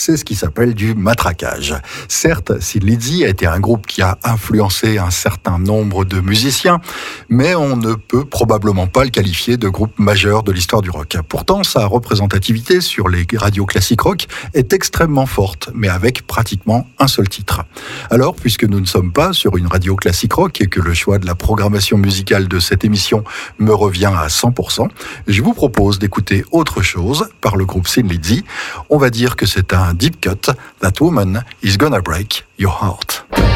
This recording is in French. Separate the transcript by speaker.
Speaker 1: c'est ce qui s'appelle du matraquage. Certes, Thin Lizzy a été un groupe qui a influencé un certain nombre de musiciens, mais on ne peut probablement pas le qualifier de groupe majeur de l'histoire du rock. Pourtant, sa représentativité sur les radios classiques rock est extrêmement forte, mais avec pratiquement un seul titre. Alors, puisque nous ne sommes pas sur une radio classique rock et que le choix de la programmation musicale de cette émission me revient à 100%, je vous propose d'écouter autre chose par le groupe Thin Lizzy. On va dire que c'est un deep cut, That Woman Is Gonna Break Your Heart.